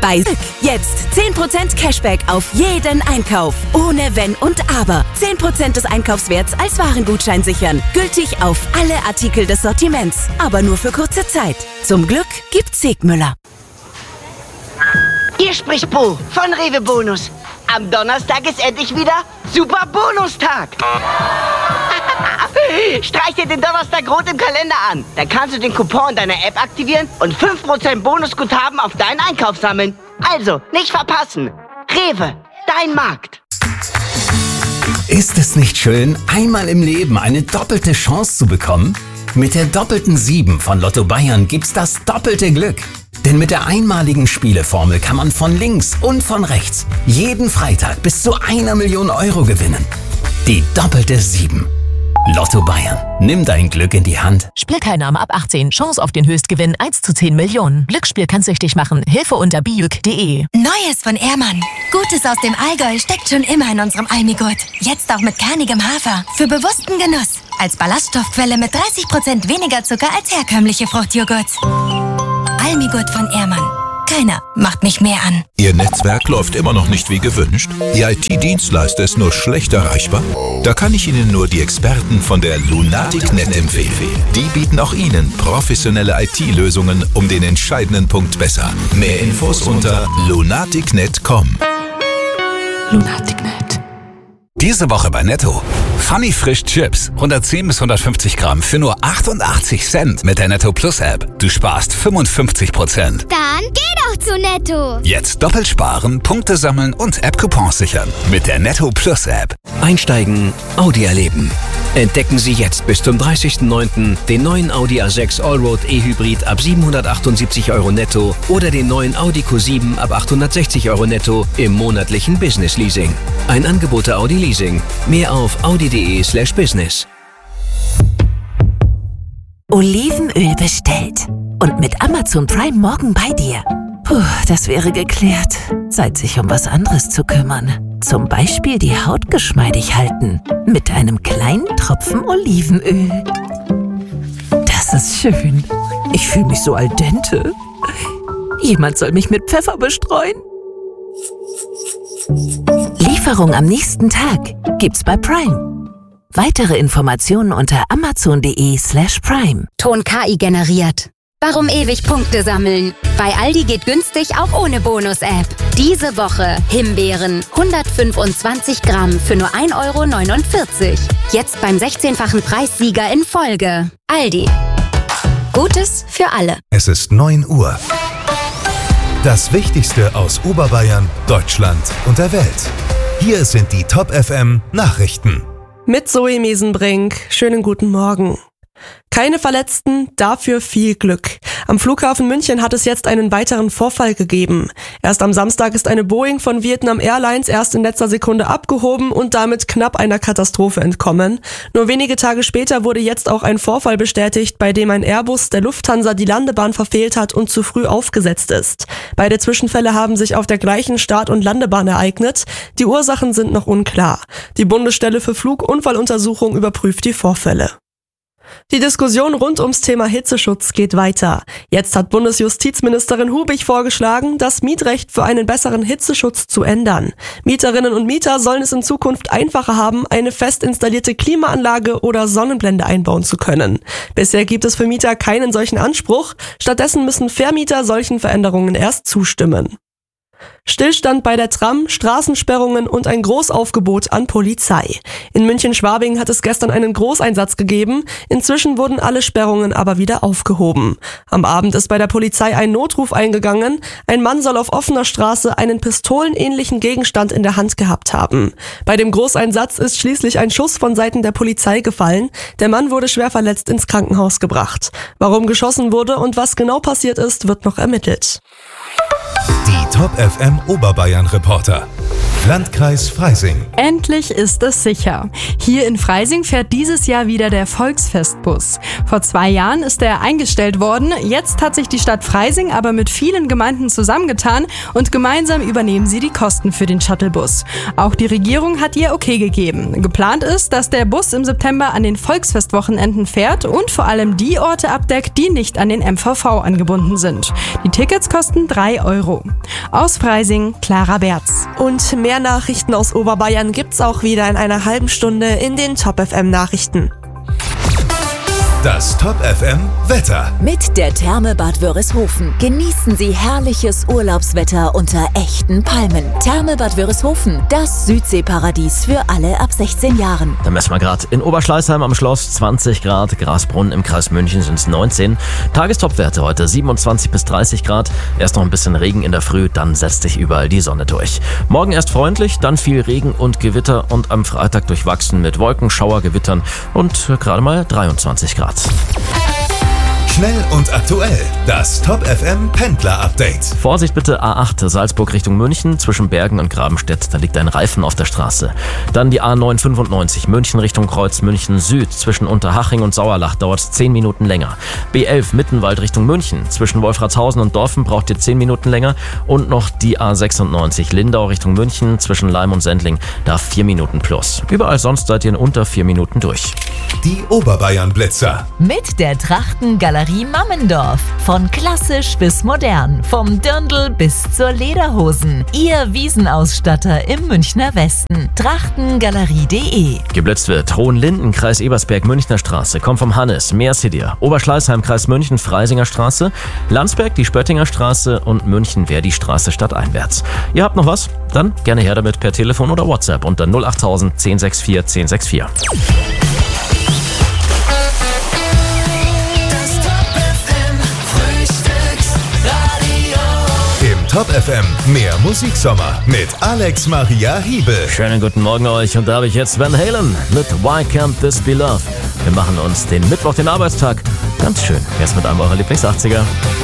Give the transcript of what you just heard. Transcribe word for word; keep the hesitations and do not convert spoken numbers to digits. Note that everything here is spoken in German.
Bei Glück jetzt zehn Prozent Cashback auf jeden Einkauf. Ohne Wenn und Aber. zehn Prozent des Einkaufswerts als Warengutschein sichern. Gültig auf alle Artikel des Sortiments. Aber nur für kurze Zeit. Zum Glück gibt's Segmüller. Hier spricht Bo von Rewe Bonus. Am Donnerstag ist endlich wieder Super Bonustag. Streich dir den Donnerstag rot im Kalender an. Dann kannst du den Coupon in deiner App aktivieren und fünf Prozent Bonusguthaben auf deinen Einkauf sammeln. Also, nicht verpassen. Rewe, dein Markt. Ist es nicht schön, einmal im Leben eine doppelte Chance zu bekommen? Mit der doppelten sieben von Lotto Bayern gibt's das doppelte Glück. Denn mit der einmaligen Spieleformel kann man von links und von rechts jeden Freitag bis zu einer Million Euro gewinnen. Die doppelte sieben. Lotto Bayern. Nimm dein Glück in die Hand. Spielteilnahme ab achtzehn. Chance auf den Höchstgewinn eins zu zehn Millionen. Glücksspiel kann süchtig machen. Hilfe unter biuk punkt de. Neues von Ehrmann. Gutes aus dem Allgäu steckt schon immer in unserem Almigurt. Jetzt auch mit kernigem Hafer. Für bewussten Genuss. Als Ballaststoffquelle mit dreißig Prozent weniger Zucker als herkömmliche Fruchtjoghurts. Almigurt von Ehrmann. Keiner macht mich mehr an. Ihr Netzwerk läuft immer noch nicht wie gewünscht? Ihr I T-Dienstleister ist nur schlecht erreichbar? Da kann ich Ihnen nur die Experten von der Lunatic.net empfehlen. Die bieten auch Ihnen professionelle I T-Lösungen um den entscheidenden Punkt besser. Mehr Infos unter lunatic punkt net punkt com. Lunatic.net. Diese Woche bei Netto. Funny Frisch Chips. hundertzehn bis hundertfünfzig Gramm für nur achtundachtzig Cent mit der Netto Plus App. Du sparst fünfundfünfzig Prozent. Dann geh doch zu Netto. Jetzt doppelt sparen, Punkte sammeln und App-Coupons sichern. Mit der Netto Plus App. Einsteigen, Audi erleben. Entdecken Sie jetzt bis zum dreißigsten neunten den neuen Audi A sechs Allroad E-Hybrid ab siebenhundertachtundsiebzig Euro netto oder den neuen Audi Q sieben ab achthundertsechzig Euro netto im monatlichen Business Leasing. Ein Angebot der Audi Leasing. Mehr auf audi.de slash business. Olivenöl bestellt. Und mit Amazon Prime morgen bei dir. Puh, das wäre geklärt. Zeit, sich um was anderes zu kümmern. Zum Beispiel die Haut geschmeidig halten. Mit einem kleinen Tropfen Olivenöl. Das ist schön. Ich fühle mich so al dente. Jemand soll mich mit Pfeffer bestreuen. Lieferung am nächsten Tag gibt's bei Prime. Weitere Informationen unter amazon.de slash prime. Ton K I generiert. Warum ewig Punkte sammeln? Bei Aldi geht günstig auch ohne Bonus-App. Diese Woche Himbeeren hundertfünfundzwanzig Gramm für nur ein Euro neunundvierzig. Jetzt beim sechzehnfachen Preissieger in Folge. Aldi. Gutes für alle. Es ist neun Uhr. Das Wichtigste aus Oberbayern, Deutschland und der Welt. Hier sind die Top F M Nachrichten. Mit Zoe Mesenbrink. Schönen guten Morgen. Keine Verletzten, dafür viel Glück. Am Flughafen München hat es jetzt einen weiteren Vorfall gegeben. Erst am Samstag ist eine Boeing von Vietnam Airlines erst in letzter Sekunde abgehoben und damit knapp einer Katastrophe entkommen. Nur wenige Tage später wurde jetzt auch ein Vorfall bestätigt, bei dem ein Airbus der Lufthansa die Landebahn verfehlt hat und zu früh aufgesetzt ist. Beide Zwischenfälle haben sich auf der gleichen Start- und Landebahn ereignet. Die Ursachen sind noch unklar. Die Bundesstelle für Flugunfalluntersuchung überprüft die Vorfälle. Die Diskussion rund ums Thema Hitzeschutz geht weiter. Jetzt hat Bundesjustizministerin Hubig vorgeschlagen, das Mietrecht für einen besseren Hitzeschutz zu ändern. Mieterinnen und Mieter sollen es in Zukunft einfacher haben, eine fest installierte Klimaanlage oder Sonnenblende einbauen zu können. Bisher gibt es für Mieter keinen solchen Anspruch. Stattdessen müssen Vermieter solchen Veränderungen erst zustimmen. Stillstand bei der Tram, Straßensperrungen und ein Großaufgebot an Polizei. In München-Schwabing hat es gestern einen Großeinsatz gegeben. Inzwischen wurden alle Sperrungen aber wieder aufgehoben. Am Abend ist bei der Polizei ein Notruf eingegangen. Ein Mann soll auf offener Straße einen pistolenähnlichen Gegenstand in der Hand gehabt haben. Bei dem Großeinsatz ist schließlich ein Schuss von Seiten der Polizei gefallen. Der Mann wurde schwer verletzt ins Krankenhaus gebracht. Warum geschossen wurde und was genau passiert ist, wird noch ermittelt. Die Top F M Oberbayern Reporter. Landkreis Freising. Endlich ist es sicher. Hier in Freising fährt dieses Jahr wieder der Volksfestbus. Vor zwei Jahren ist er eingestellt worden. Jetzt hat sich die Stadt Freising aber mit vielen Gemeinden zusammengetan und gemeinsam übernehmen sie die Kosten für den Shuttlebus. Auch die Regierung hat ihr Okay gegeben. Geplant ist, dass der Bus im September an den Volksfestwochenenden fährt und vor allem die Orte abdeckt, die nicht an den M V V angebunden sind. Die Tickets kosten drei Euro. Aus Freising, Clara Berz. Und mehr Nachrichten aus Oberbayern gibt's auch wieder in einer halben Stunde in den Top F M Nachrichten. Das Top F M Wetter. Mit der Therme Bad Wörishofen genießen Sie herrliches Urlaubswetter unter echten Palmen. Therme Bad Wörishofen, das Südseeparadies für alle ab sechzehn Jahren. Dann messen wir gerade in Oberschleißheim am Schloss zwanzig Grad, Grasbrunn im Kreis München sind es neunzehn. Tagestopwerte heute siebenundzwanzig bis dreißig Grad. Erst noch ein bisschen Regen in der Früh, dann setzt sich überall die Sonne durch. Morgen erst freundlich, dann viel Regen und Gewitter und am Freitag durchwachsen mit Wolken, Schauer, Gewittern und gerade mal dreiundzwanzig Grad. Schnell und aktuell. Das Top F M Pendler Update. Vorsicht bitte A acht Salzburg Richtung München zwischen Bergen und Grabenstedt. Da liegt ein Reifen auf der Straße. Dann die A neun fünfundneunzig München Richtung Kreuz München Süd zwischen Unterhaching und Sauerlach dauert es zehn Minuten länger. B elf Mittenwald Richtung München zwischen Wolfratshausen und Dorfen braucht ihr zehn Minuten länger. Und noch die A sechsundneunzig Lindau Richtung München zwischen Leim und Sendling da vier Minuten plus. Überall sonst seid ihr in unter vier Minuten durch. Die Oberbayern Blitzer. Mit der Trachtengalerie Mammendorf. Von klassisch bis modern. Vom Dirndl bis zur Lederhosen. Ihr Wiesenausstatter im Münchner Westen. Trachtengalerie punkt de. Geblitzt wird Hohenlinden, Kreis Ebersberg, Münchner Straße. Kommt vom Hannes, mehr seht ihr. Oberschleißheim, Kreis München, Freisinger Straße. Landsberg, die Spöttinger Straße und München, Verdi Straße stadteinwärts. Ihr habt noch was? Dann gerne her damit per Telefon oder WhatsApp unter null achttausend zehn sechs vier zehn sechs vier. Top F M, mehr Musiksommer mit Alex Maria Hiebel. Schönen guten Morgen euch und da habe ich jetzt Van Halen mit Why Can't This Be Love. Wir machen uns den Mittwoch, den Arbeitstag, ganz schön. Jetzt mit einem eurer Lieblings-achtziger.